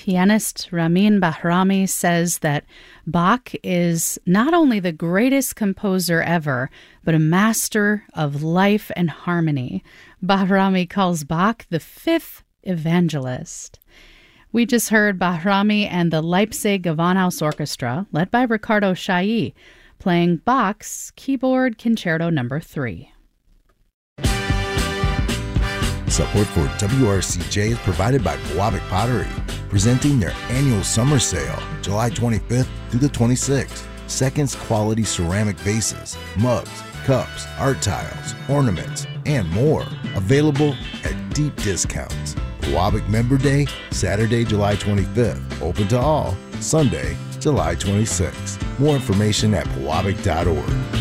Pianist Ramin Bahrami says that Bach is not only the greatest composer ever, but a master of life and harmony. Bahrami calls Bach the fifth evangelist. We just heard Bahrami and the Leipzig Gewandhaus Orchestra, led by Ricardo Chailly, playing Bach's Keyboard Concerto No. 3. Support for WRCJ is provided by Pewabic Pottery, presenting their annual summer sale, July 25th through the 26th. Seconds quality ceramic vases, mugs, cups, art tiles, ornaments, and more. Available at deep discounts. Pewabic Member Day, Saturday, July 25th. Open to all, Sunday, July 26th. More information at pewabic.org.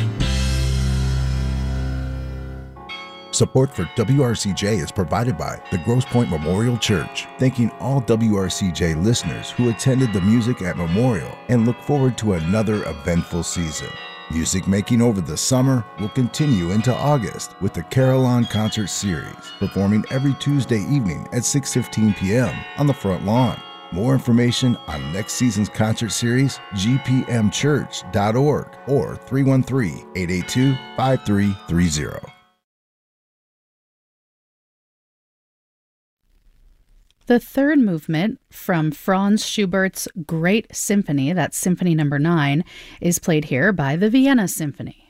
Support for WRCJ is provided by the Grosse Pointe Memorial Church, thanking all WRCJ listeners who attended the Music at Memorial and look forward to another eventful season. Music making over the summer will continue into August with the Carillon Concert Series, performing every Tuesday evening at 6:15 p.m. on the front lawn. More information on next season's concert series, gpmchurch.org or 313-882-5330. The third movement from Franz Schubert's Great Symphony, that's Symphony No. 9, is played here by the Vienna Symphony.